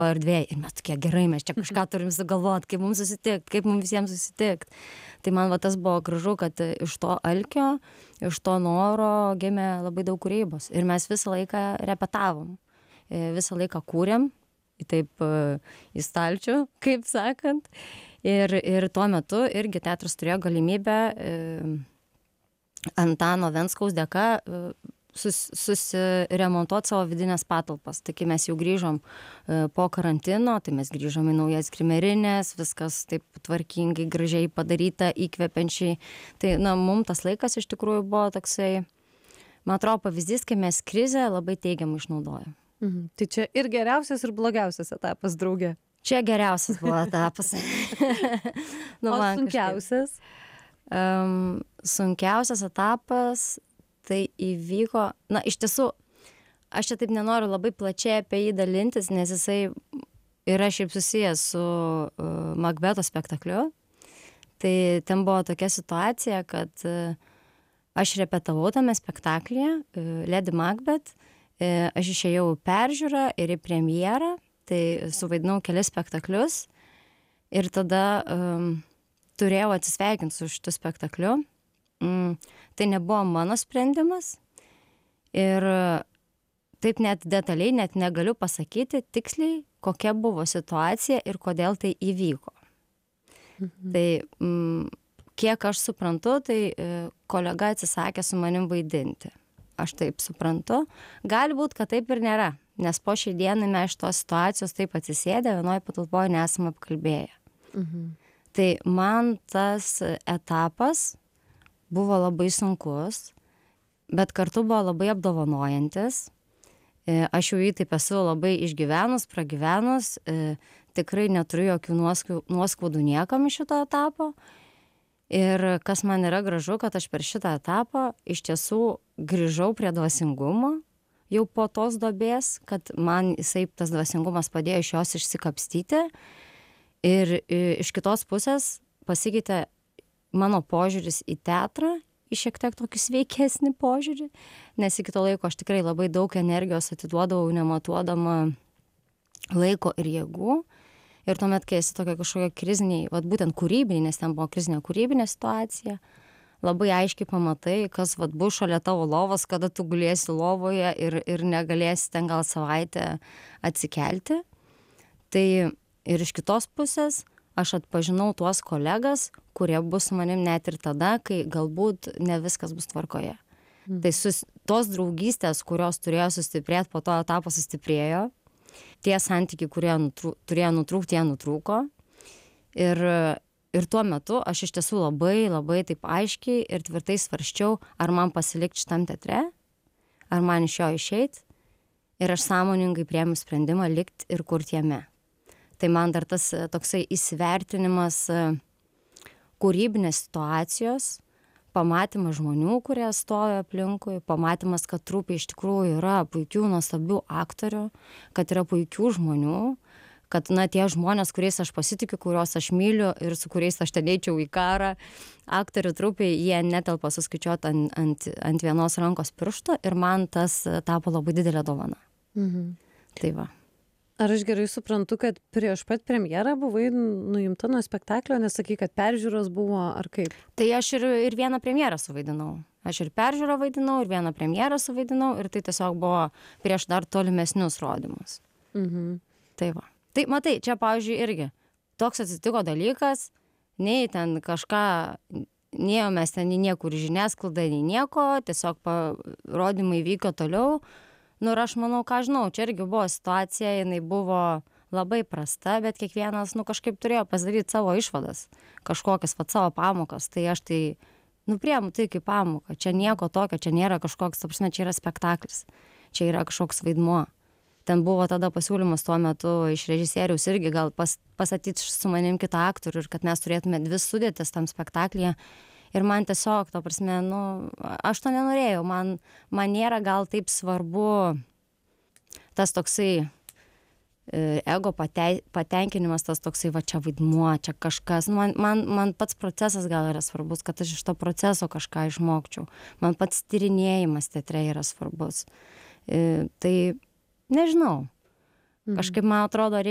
erdvėj ir mes tokie gerai, mes čia kažką turim sugalvot, kaip mums susitikt, kaip mums visiems susitikt. Tai man va tas buvo gražu, kad iš to alkio, iš to noro gimė labai daug kūrybos. Ir mes visą laiką repetavom, visą laiką kūrėm, taip į stalčių, kaip sakant. Ir tuo metu irgi teatras turėjo galimybę Antano Venskaus dėka susiremontuoti savo vidinės patalpas. Tai kai mes jau grįžom po karantino, tai mes grįžom į naujas grimerinės, viskas taip tvarkingai, gražiai padaryta, įkvepiančiai. Tai, mums tas laikas iš tikrųjų buvo toksai, man atrodo, pavyzdys, kai mes krizę labai teigiamai išnaudojom. Tai čia ir geriausias, ir blogiausias etapas, draugė. Čia geriausias buvo etapas. O sunkiausias? Sunkiausias etapas tai įvyko, iš tiesų, aš čia taip nenoriu labai plačiai apie jį dalintis, nes jisai yra šiaip susijęs su Makbeto spektakliu. Tai ten buvo tokia situacija, kad aš repetavau tame spektaklyje, Lady Macbeth, aš išėjau į peržiūrą ir į premjerą, tai suvaidinau kelis spektaklius ir tada turėjau atsisveikinti su šitu spektakliu. Tai nebuvo mano sprendimas ir taip net detaliai net negaliu pasakyti tiksliai, kokia buvo situacija ir kodėl tai įvyko. Tai kiek aš suprantu, tai kolega atsisakė su manim vaidinti. Aš taip suprantu. Gali būt, kad taip ir nėra, nes po šiai dienai mes iš tos situacijos taip atsisėdę, vienoje patalpoje nesam apkalbėję. Tai man tas etapas buvo labai sunkus, bet kartu buvo labai apdovanojantis. Aš jau jį taip esu labai išgyvenus, pragyvenus, tikrai neturiu jokių nuoskaudų niekam iš šito etapo. Ir kas man yra gražu, kad aš per šitą etapą iš tiesų grįžau prie dvasingumo, jau po tos duobės, kad man tas dvasingumas padėjo iš jos išsikapstyti. Ir iš kitos pusės pasikeitė mano požiūris į teatrą, į šiek tiek tokį sveikesnį požiūrį, nes iki to laiko aš tikrai labai daug energijos atiduodavau, nematuodama laiko ir jėgų. Ir tuomet, kai esi tokia kažkokia kriziniai, būtent kūrybiniai, nes ten buvo krizinė kūrybinė situacija, labai aiškiai pamatai, kas bus šalia tavo lovos, kada tu gulėsi lovoje ir negalėsi ten gal savaitę atsikelti. Tai ir iš kitos pusės aš atpažinau tuos kolegas, kurie bus su manim net ir tada, kai galbūt ne viskas bus tvarkoje. Tai tos draugystės, kurios turėjo sustiprėti, po to etapo sustiprėjo. Tie santykiai, kurie turėjo nutrūkti, jie nutrūko. Ir tuo metu aš iš tiesų labai, labai taip aiškiai ir tvirtai svarsčiau, ar man pasilikti šitam teatre, ar man iš jo išeit. Ir aš sąmoningai priėmiau sprendimą likti ir kurti jame. Tai man dar tas toksai įsivertinimas kūrybinės situacijos, pamatymas žmonių, kurie stojo aplinkui, pamatymas, kad trupė iš tikrųjų yra puikių, nuostabių aktorių, kad yra puikių žmonių, kad tie žmonės, kuriais aš pasitikiu, kuriuos aš myliu ir su kuriais aš ten eičiau į karą, aktorių trupė, jie netelpa suskaičiuoti ant vienos rankos piršto ir man tas tapo labai didelė dovana. Tai va. Ar aš gerai suprantu, kad prieš pat premjerą buvai nuimta nuo spektaklio, nes sakai, kad peržiūros buvo, ar kaip? Tai aš ir vieną premjerą suvaidinau. Aš ir peržiūrą vaidinau, ir vieną premjerą suvaidinau, ir tai tiesiog buvo prieš dar tolimesnius rodymus. Tai va. Tai matai, čia, pavyzdžiui, irgi toks atsitiko dalykas, nei ten kažką, nėjom mes ten niekur žiniasklaida, nei nieko, tiesiog rodymai vyko toliau. Ir aš manau, ką žinau, čia irgi buvo situacija, jinai buvo labai prasta, bet kiekvienas, kažkaip turėjo pasidaryti savo išvadas, kažkokias savo pamokas, tai aš priemu tai kaip pamoką, čia nieko tokio, čia nėra kažkoks, ta prasme, čia yra spektaklis, čia yra kažkoks vaidmuo. Ten buvo tada pasiūlymas tuo metu iš režisieriaus irgi gal pasatyti su manim kitą aktorių ir kad mes turėtume 2 sudėtis tam spektaklyje. Ir man tiesiog, ta prasme, aš to nenorėjau, man nėra gal taip svarbu tas toksai ego patenkinimas, tas toksai, čia vaidmuo, čia kažkas. Man pats procesas gal yra svarbus, kad aš iš to proceso kažką išmokčiau. Man pats tyrinėjimas teatre yra svarbus. Tai nežinau. Kažkaip, man atrodo,